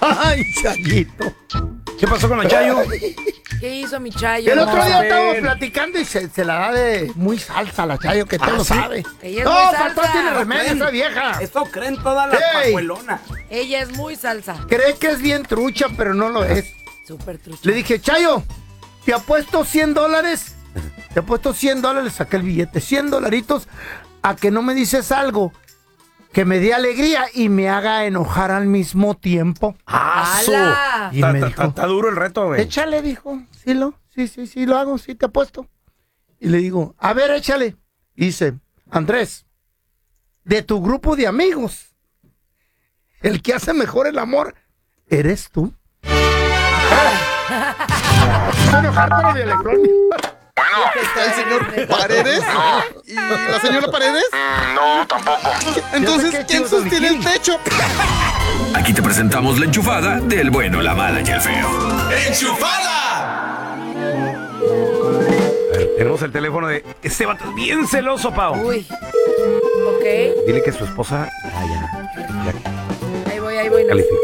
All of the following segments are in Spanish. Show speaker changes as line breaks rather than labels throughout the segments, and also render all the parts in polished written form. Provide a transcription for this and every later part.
Ay, Chayito.
¿Qué pasó con la Chayo?
¿Qué hizo mi Chayo?
El otro día estábamos platicando y se la da de muy salsa la Chayo, que todo lo sabe.
Ella es
No,
muy
para todo
salsa.
tiene remedio esa vieja.
Eso creen todas las
Ey.
pajuelonas.
Ella es muy salsa.
Cree que es bien trucha, pero no lo es.
Súper trucha.
Le dije, Chayo, te apuesto $100. Te apuesto $100, saqué el billete, $100 a que no me dices algo que me dé alegría y me haga enojar al mismo tiempo.
¡Hala!
Y me dijo,
Está duro el reto, güey.
échale, dijo. Sí, lo hago, sí, te apuesto. Y le digo, a ver, échale. Y dice, Andrés, de tu grupo de amigos, el que hace mejor el amor, eres tú. Enojar con el electrónico.
¿Está el señor Paredes? ¿Y la señora Paredes?
No, tampoco.
Entonces, ¿quién sostiene el techo?
Aquí te presentamos la enchufada del bueno, la mala y el feo.
¡Enchufada!
A ver, tenemos el teléfono de este vato es bien celoso, Pau.
Uy. Ok.
Dile que su esposa ya
Ahí voy. No.
calificó.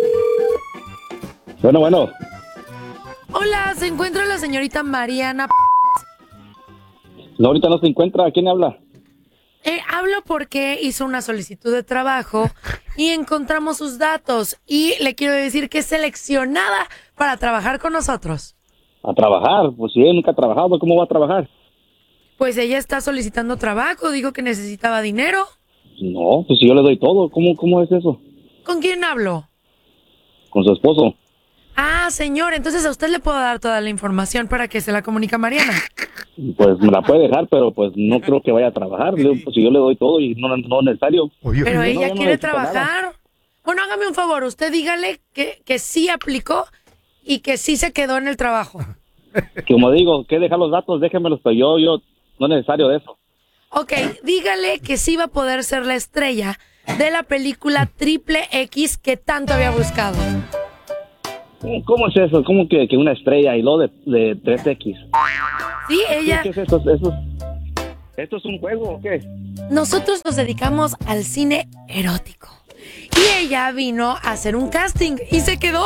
Bueno.
Hola, ¿se encuentra la señorita Mariana?
No, ahorita no se encuentra. ¿Quién habla?
Hablo porque hizo una solicitud de trabajo y encontramos sus datos. Y le quiero decir que es seleccionada para trabajar con nosotros.
A trabajar. Pues si ella nunca ha trabajado, ¿cómo va a trabajar?
Pues ella está solicitando trabajo, dijo que necesitaba dinero.
No, pues si yo le doy todo. ¿Cómo es eso?
¿Con quién hablo?
Con su esposo.
Ah, señor, entonces a usted le puedo dar toda la información para que se la comunique a Mariana.
Pues me la puede dejar, pero pues no creo que vaya a trabajar. Le digo, pues si yo le doy todo y no es necesario.
Pero ella
no
quiere
necesito
trabajar.
nada.
Bueno, hágame un favor, usted dígale que sí aplicó y que sí se quedó en el trabajo.
Como digo, que dejar los datos, déjenmelos, pero yo no es necesario de eso.
Ok, dígale que sí va a poder ser la estrella de la película Triple X que tanto había buscado.
¿Cómo es eso? ¿Cómo que una estrella y lo de 3X?
Sí, ella...
¿Qué es esto? ¿Esto es un juego o qué?
Nosotros nos dedicamos al cine erótico. Y ella vino a hacer un casting y se quedó.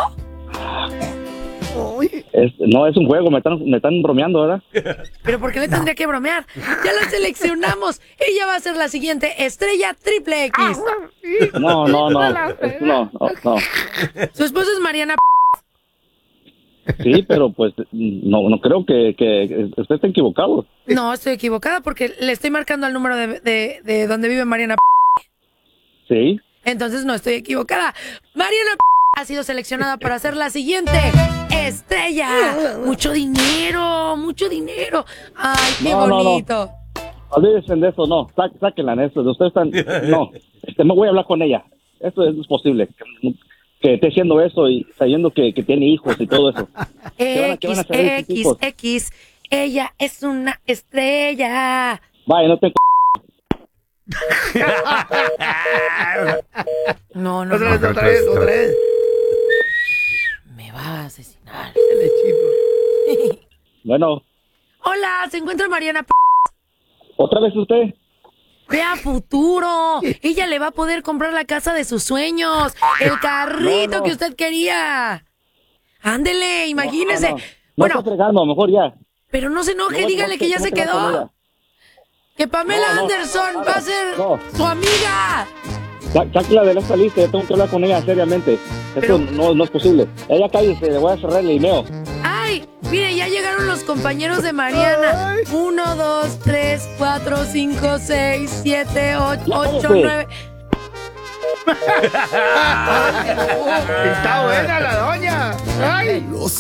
No, es un juego, me están bromeando, ¿verdad?
¿Pero por qué le tendría que bromear? Ya la seleccionamos. Ella va a ser la siguiente estrella Triple X.
No.
Su esposa es Mariana.
Sí, pero pues no creo que usted esté equivocado.
No, estoy equivocada porque le estoy marcando el número de donde vive Mariana.
Sí.
Entonces no estoy equivocada. Mariana ha sido seleccionada para ser la siguiente estrella. Mucho dinero. Ay, qué bonito.
Olvídense de eso, no. Sáquenla en eso. Ustedes están... No. Me voy a hablar con ella. Esto es posible. Que esté haciendo eso y sabiendo que tiene hijos y todo eso. ¿Qué van a hacer esos hijos?
XX. Ella es una estrella.
Vaya, no te...
No.
Otra vez.
Me va a asesinar.
Bueno,
Hola, ¿se encuentra Mariana?
¿otra vez usted?
Vea futuro. Ella le va a poder comprar la casa de sus sueños. El carrito que usted quería. Ándele, imagínese.
No
Bueno,
está fregando, mejor ya.
pero no se enoje, dígale que ya se quedó. Que Pamela Anderson va a ser su amiga.
Sáquela de esta lista, yo tengo que hablar con ella seriamente. Esto no es posible. Ella cállese, le voy a cerrar el email.
Ay, mire, ya llegaron los compañeros de Mariana. 1, 2, 3, 4, 5, 6, 7, 8, 9.
Está buena la doña. Ay.
Los